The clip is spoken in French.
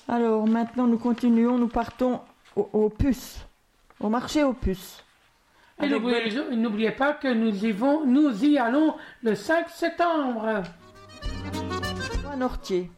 Alors maintenant nous continuons, nous partons aux puces, au marché aux puces. Et n'oubliez pas que nous y allons le 5 septembre. À Nortier.